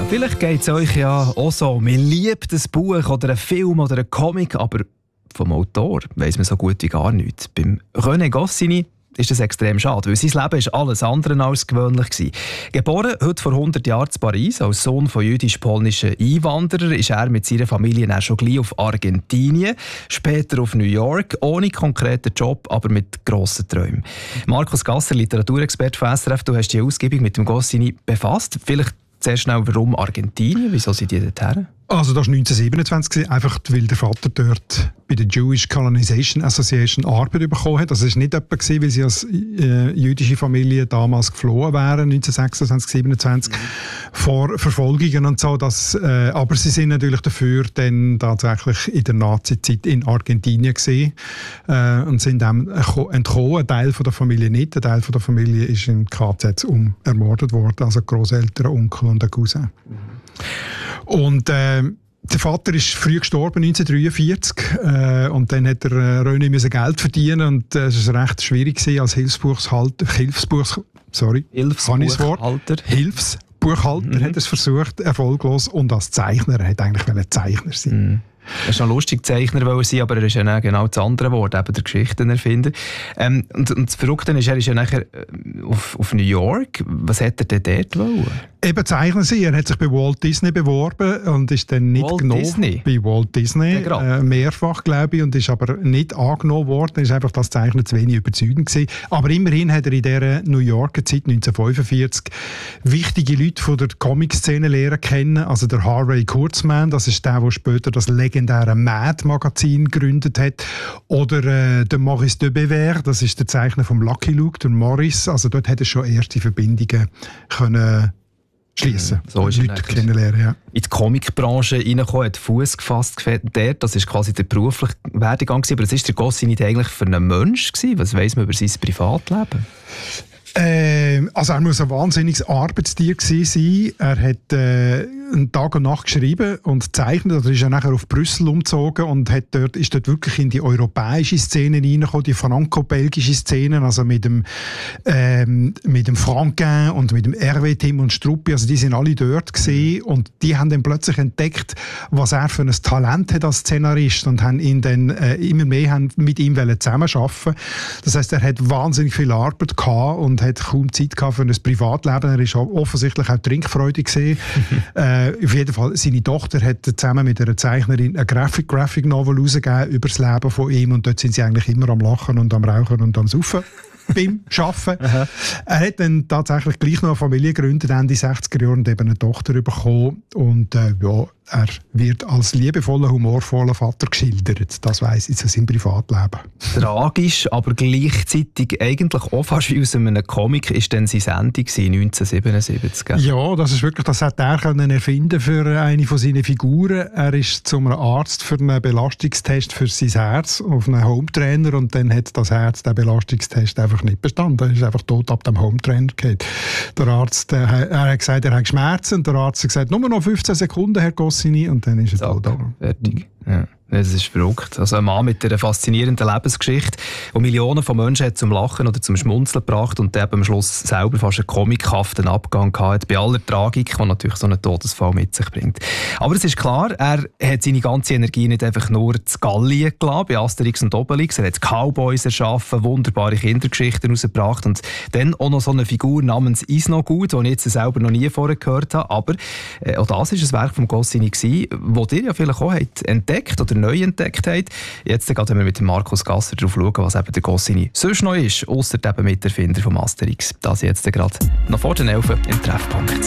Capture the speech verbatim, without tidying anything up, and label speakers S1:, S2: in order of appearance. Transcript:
S1: vielleicht geht es euch ja auch so. Man liebt ein Buch oder einen Film oder einen Comic, aber vom Autor weiss man so gut wie gar nichts. Beim René Goscinny ist das extrem schade, weil sein Leben ist alles andere als gewöhnlich gewesen. Geboren heute vor hundert Jahren in Paris, als Sohn von jüdisch-polnischen Einwanderern, ist er mit seiner Familie dann schon gleich auf Argentinien, später auf New York, ohne konkreten Job, aber mit grossen Träumen. Markus Gasser, Literaturexperte von S R F, du hast dich ausgiebig mit dem Goscinny befasst. Vielleicht zuerst schnell, warum Argentinien? Wieso sind die dorthin?
S2: Also das war neunzehnhundertsiebenundzwanzig, einfach weil der Vater dort bei der Jewish Colonization Association Arbeit bekommen hat. Also es war nicht etwa, weil sie als äh, jüdische Familie damals geflohen wären, neunzehnhundertsechsundzwanzig, siebenundzwanzig, mhm. vor Verfolgungen und so. Dass, äh, aber sie sind natürlich dafür dann tatsächlich in der Nazi-Zeit in Argentinien gewesen, äh, und sind dem entkommen. Ein Teil von der Familie nicht. Ein Teil von der Familie ist in K Z um ermordet worden, also Grosseltern, Onkel und ein Cousin. Mhm. Und äh, der Vater ist früh gestorben, neunzehnhundertdreiundvierzig, äh, und dann hat der äh, René müssen Geld verdienen und äh, es war recht schwierig gewesen, als Hilfsbuchhalter, Hilfsbuch, sorry,
S1: Hilfsbuchhalter,
S2: Hilfsbuchhalter mhm. hat es versucht, erfolglos, und als Zeichner, er hat eigentlich ein Zeichner sein.
S1: Mhm. Er war noch lustig Zeichner sein, aber er ist ja genau das andere Wort, eben der Geschichtenerfinder. Ähm, und, und das Verrückte ist, er ist ja nachher auf, auf New York. Was hätte er denn dort wollen?
S2: Eben Zeichner sein. Er hat sich bei Walt Disney beworben und ist dann nicht
S1: Walt
S2: genommen.
S1: Disney?
S2: Bei Walt Disney, äh, mehrfach, glaube ich, und ist aber nicht angenommen worden. Er ist einfach das Zeichnen zu wenig überzeugend gewesen. Aber immerhin hat er in dieser New Yorker Zeit neunzehnhundertfünfundvierzig wichtige Leute von der Comic-Szene lernen kennen. Also der Harvey Kurtzman, das ist der, der später das legendäre Mad-Magazin gegründet hat. Oder äh, der Maurice de Bever, das ist der Zeichner vom Lucky Luke, der Morris. Also dort hat er schon erste Verbindungen können schliessen,
S1: so ist
S2: Leute kennenlernen. Ja.
S1: In die Comicbranche reingekommen, hat Fuß gefasst dort. Das war quasi der berufliche Werdegang. Aber was war der Goscinny eigentlich für ein Mensch? Was weiss man über sein Privatleben?
S2: Äh, also er muss ein wahnsinniges Arbeitstier gewesen sein. Er hat äh, einen Tag und Nacht geschrieben und gezeichnet. Er ist ja nachher auf Brüssel umgezogen und hat dort, ist dort wirklich in die europäische Szene reingekommen, die franco-belgische Szene, also mit dem, ähm, mit dem Franquin und mit dem Hervé Tim und Struppi. Also die sind alle dort gewesen, und die haben dann plötzlich entdeckt, was er für ein Talent hat als Szenarist, und haben ihn dann äh, immer mehr haben mit ihm zusammenarbeiten. Das heisst, er hat wahnsinnig viel Arbeit gehabt und hat kaum Zeit gehabt für ein Privatleben. Er war offensichtlich auch trinkfreudig gewesen. äh, auf jeden Fall, seine Tochter hat zusammen mit einer Zeichnerin eine Graphic, Graphic Novel herausgegeben über das Leben von ihm, und dort sind sie eigentlich immer am Lachen und am Rauchen und am Saufen beim Arbeiten. Aha. Er hat dann tatsächlich gleich noch eine Familie gegründet, Ende sechziger Jahre, und eben eine Tochter bekommen. Und äh, ja, er wird als liebevoller, humorvoller Vater geschildert. Das weiss ich zu seinem Privatleben.
S1: Tragisch, aber gleichzeitig eigentlich auch fast wie aus einem Comic ist dann seine Sendung neunzehnhundertsiebenundsiebzig. Gell?
S2: Ja, das ist wirklich, das hat er können erfinden für eine von seinen Figuren. Er ist zu einem Arzt für einen Belastungstest für sein Herz auf einen Hometrainer, und dann hat das Herz den Belastungstest einfach nicht bestanden. Er ist einfach tot ab dem Hometrainer gegangen. Der Arzt, der, er hat gesagt, er hat Schmerzen, und der Arzt hat gesagt, nur noch fünfzehn Sekunden, Herr Goscinny, und dann ist er tot.
S1: Fertig. Ja. Das ist verrückt. Also ein Mann mit einer faszinierenden Lebensgeschichte, der Millionen von Menschen hat zum Lachen oder zum Schmunzeln gebracht und der am Schluss selber fast einen comichaften Abgang hatte, bei aller Tragik, die natürlich so einen Todesfall mit sich bringt. Aber es ist klar, er hat seine ganze Energie nicht einfach nur zu Gallien gelassen, bei Asterix und Obelix. Er hat Cowboys erschaffen, wunderbare Kindergeschichten herausgebracht und dann auch noch so eine Figur namens Isnogut, die ich jetzt selber noch nie vorher gehört habe. Aber äh, auch das war ein Werk von Goscinny, das ihr ja vielleicht auch habt entdeckt oder neu entdeckt habt. Jetzt gehen wir mit dem Markus Gasser darauf schauen, was eben der Goscinny sonst noch ist, ausser eben Miterfinder von Asterix. Das jetzt gerade noch vor den Elfen im Treffpunkt.